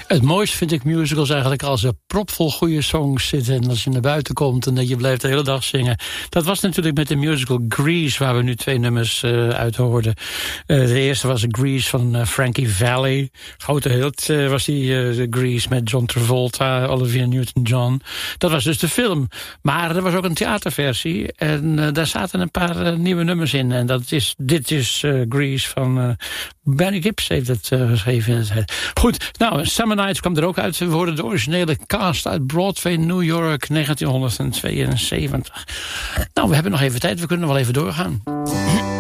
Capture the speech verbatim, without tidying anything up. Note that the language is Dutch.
Het mooiste vind ik musicals eigenlijk als er propvol goede songs zitten. En als je naar buiten komt en dat je blijft de hele dag zingen. Dat was natuurlijk met de musical Grease, waar we nu twee nummers uh, uit hoorden. Uh, de eerste was Grease van uh, Frankie Valli. Grote hit uh, was die uh, Grease met John Travolta, Olivia Newton-John. Dat was dus de film. Maar er was ook een theaterversie. En uh, daar zaten een paar uh, nieuwe nummers in. En dat is, dit is uh, Grease van uh, Benny Gibbs heeft het uh, geschreven. Goed, nou, Summer Nights kwam er ook uit. We hoorden de originele cast uit Broadway, New York, negentien tweeënzeventig. Nou, we hebben nog even tijd. We kunnen wel even doorgaan.